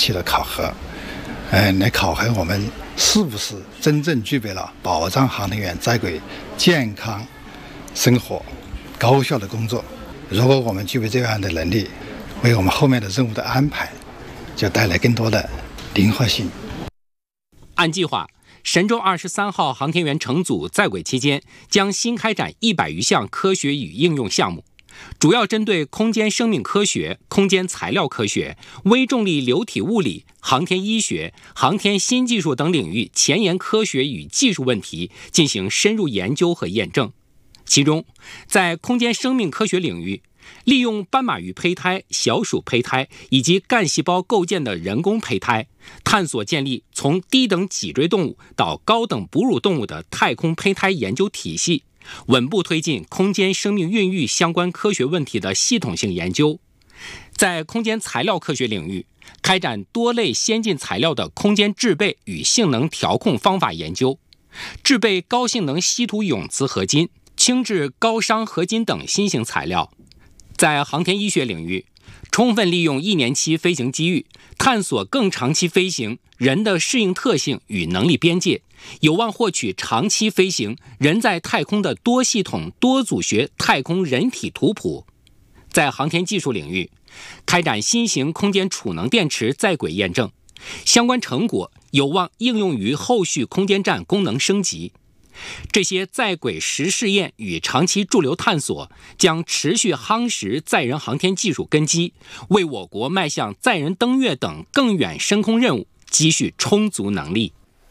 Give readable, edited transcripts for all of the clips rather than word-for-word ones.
器的考核，来考核我们是不是真正具备了保障航天员在轨健康生活、高效的工作。如果我们具备这样的能力，为我们后面的任务的安排就带来更多的灵活性。 按计划，神舟23号航天员乘组在轨期间将新开展100余项科学与应用项目，主要针对空间生命科学、空间材料科学、微重力流体物理、航天医学、航天新技术等领域前沿科学与技术问题进行深入研究和验证。其中，在空间生命科学领域，利用斑马鱼胚胎、小鼠胚胎以及干细胞构建的人工胚胎，探索建立从低等脊椎动物到高等哺乳动物的太空胚胎研究体系，稳步推进空间生命孕育相关科学问题的系统性研究。在空间材料科学领域，开展多类先进材料的空间制备与性能调控方法研究，制备高性能稀土永磁合金、轻质高熵合金等新型材料。在航天医学领域，充分利用1年期飞行机遇，探索更长期飞行人的适应特性与能力边界，有望获取长期飞行人在太空的多系统多组学太空人体图谱。在航天技术领域，开展新型空间储能电池在轨验证，相关成果有望应用于后续空间站功能升级。这些在轨实试验与长期驻留探索将持续夯实载人航天技术根基，为我国迈向载人登月等更远深空任务积蓄充足能力。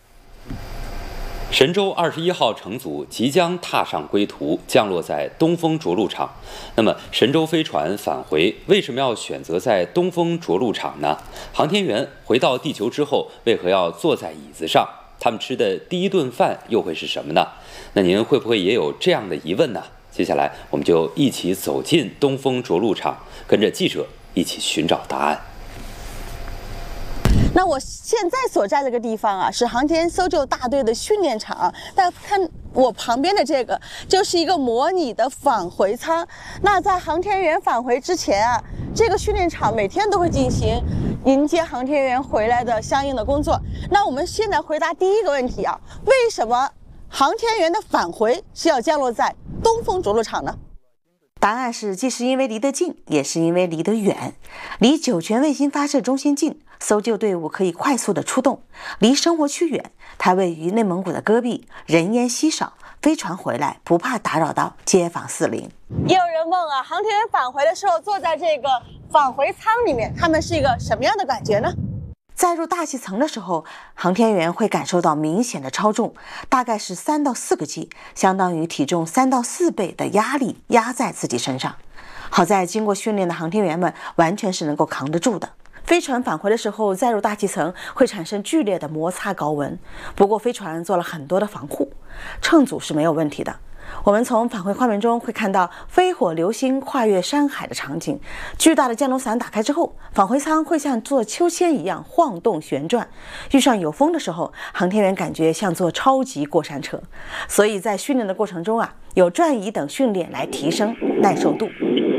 神舟21号乘组即将踏上归途，降落在东风着陆场。那么，神舟飞船返回为什么要选择在东风着陆场呢？航天员回到地球之后，为何要坐在椅子上？他们吃的第一顿饭又会是什么呢？那您会不会也有这样的疑问呢？接下来我们就一起走进东风着陆场，跟着记者一起寻找答案。 那我现在所在这个地方啊，是航天搜救大队的训练场。大家看我旁边的这个，就是一个模拟的返回舱。那在航天员返回之前啊，这个训练场每天都会进行迎接航天员回来的相应的工作。那我们现在回答第一个问题啊，为什么航天员的返回是要降落在东风着陆场呢？ 答案是，既是因为离得近，也是因为离得远。离酒泉卫星发射中心近，搜救队伍可以快速的出动；离生活区远，它位于内蒙古的戈壁，人烟稀少，飞船回来不怕打扰到街坊四邻。 也有人问啊，航天员返回的时候坐在这个返回舱里面，他们是一个什么样的感觉呢？ 在入大气层的时候，航天员会感受到明显的超重，大概是3到4个 G， 相当于体重3到4倍的压力压在自己身上。好在经过训练的航天员们完全是能够扛得住的。飞船返回的时候，再入大气层会产生剧烈的摩擦高温，不过飞船做了很多的防护，乘组是没有问题的。我们从返回画面中会看到飞火流星跨越山海的场景，巨大的降落伞打开之后，返回舱会像坐秋千一样晃动旋转，遇上有风的时候，航天员感觉像坐超级过山车。所以在训练的过程中啊，有转移等训练来提升耐受度。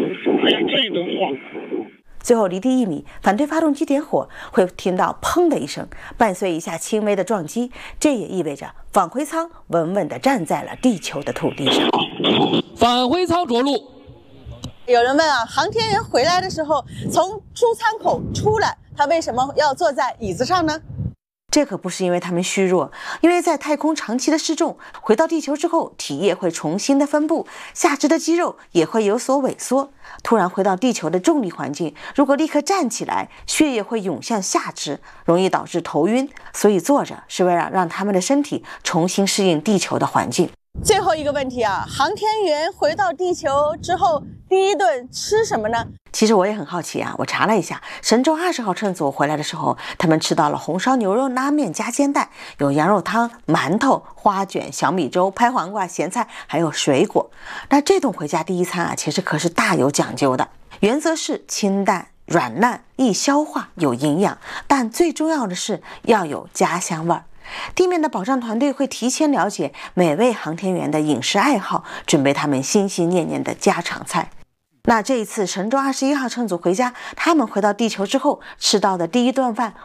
最后离地1米，反对发动机点火，会听到砰的一声，伴随一下轻微的撞击，这也意味着返回舱稳稳地站在了地球的土地上。 返回舱着陆。 有人问啊，航天员回来的时候从出舱口出来，他为什么要坐在椅子上呢？ 这可不是因为他们虚弱，因为在太空长期的失重，回到地球之后，体液会重新的分布，下肢的肌肉也会有所萎缩。突然回到地球的重力环境，如果立刻站起来，血液会涌向下肢，容易导致头晕。所以坐着是为了让他们的身体重新适应地球的环境。 最后一个问题啊，航天员回到地球之后，第一顿吃什么呢？ 其实我也很好奇啊，我查了一下，神舟20号乘组回来的时候，他们吃到了红烧牛肉拉面加煎蛋，有羊肉汤、馒头、花卷、小米粥、拍黄瓜、咸菜，还有水果。那这顿回家第一餐啊，其实可是大有讲究的，原则是清淡、软烂、易消化、有营养，但最重要的是要有家乡味儿。地面的保障团队会提前了解每位航天员的饮食爱好，准备他们心心念念的家常菜。那这一次神舟21号乘组回家，他们回到地球之后吃到的第一顿饭，